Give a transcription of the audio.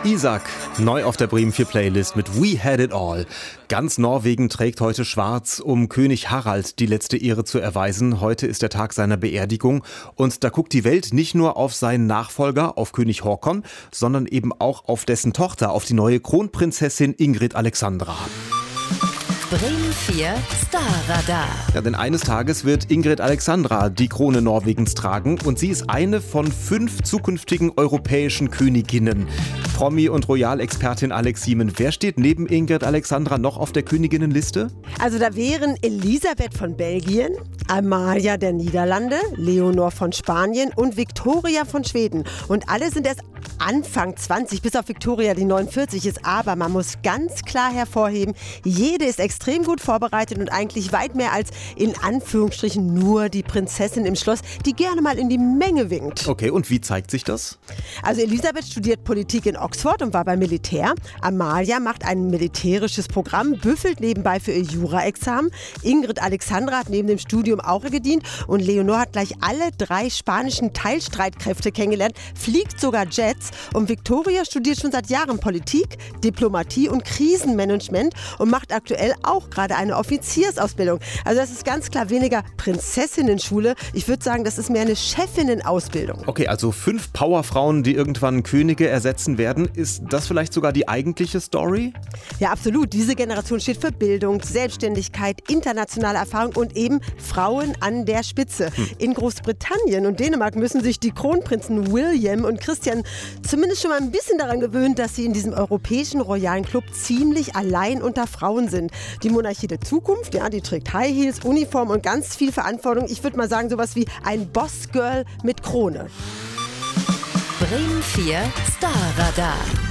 Isak, neu auf der Bremen 4 Playlist mit We Had It All. Ganz Norwegen trägt heute schwarz, um König Harald die letzte Ehre zu erweisen. Heute ist der Tag seiner Beerdigung und da guckt die Welt nicht nur auf seinen Nachfolger, auf König Håkon, sondern eben auch auf dessen Tochter, auf die neue Kronprinzessin Ingrid Alexandra. Bremen 4 Starradar. Ja, denn eines Tages wird Ingrid Alexandra die Krone Norwegens tragen und sie ist eine von 5 zukünftigen europäischen Königinnen. Promi- und Royalexpertin Alex Siemen, wer steht neben Ingrid Alexandra noch auf der Königinnenliste? Also da wären Elisabeth von Belgien, Amalia der Niederlande, Leonor von Spanien und Victoria von Schweden. Und alle sind erst Anfang 20, bis auf Victoria, die 49 ist. Aber man muss ganz klar hervorheben, jede ist extrem gut vorbereitet und eigentlich weit mehr als in Anführungsstrichen nur die Prinzessin im Schloss, die gerne mal in die Menge winkt. Okay, und wie zeigt sich das? Also Elisabeth studiert Politik in Oxford und war beim Militär. Amalia macht ein militärisches Programm, büffelt nebenbei für ihr Jura-Examen. Ingrid Alexandra hat neben dem Studium auch gedient und Leonor hat gleich alle 3 spanischen Teilstreitkräfte kennengelernt, fliegt sogar Jets und Victoria studiert schon seit Jahren Politik, Diplomatie und Krisenmanagement und macht aktuell auch gerade eine Offiziersausbildung. Also das ist ganz klar weniger Prinzessinnen-Schule. Ich würde sagen, das ist mehr eine Chefinnen-Ausbildung. Okay, also 5 Powerfrauen, die irgendwann Könige ersetzen werden. Ist das vielleicht sogar die eigentliche Story? Ja, absolut. Diese Generation steht für Bildung, Selbstständigkeit, internationale Erfahrung und eben Frauen an der Spitze. In Großbritannien und Dänemark müssen sich die Kronprinzen William und Christian zumindest schon mal ein bisschen daran gewöhnen, dass sie in diesem europäischen royalen Club ziemlich allein unter Frauen sind. Die Monarchie der Zukunft, ja, die trägt High Heels, Uniform und ganz viel Verantwortung. Ich würde mal sagen, sowas wie ein Bossgirl mit Krone. Bremen 4 Starradar.